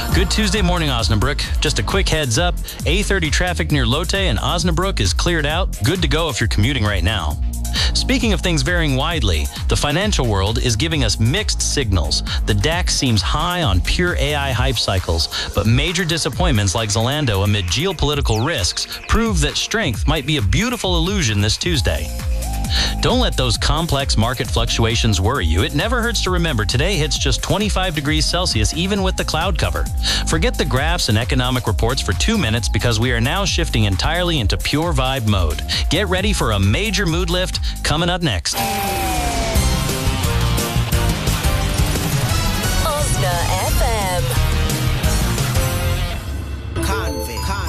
Good Tuesday morning, Osnabrück. Just a quick heads up, A30 traffic near Lotte and Osnabrück is cleared out. Good to go if you're commuting right now. Speaking of things varying widely, the financial world is giving us mixed signals. The DAX seems high on pure AI hype cycles, but major disappointments like Zalando amid geopolitical risks prove that strength might be a beautiful illusion this Tuesday. Don't let those complex market fluctuations worry you. It never hurts to remember today hits just 25 degrees Celsius even with the cloud cover. Forget the graphs and economic reports for 2 minutes because we are now shifting entirely into pure vibe mode. Get ready for a major mood lift coming up next.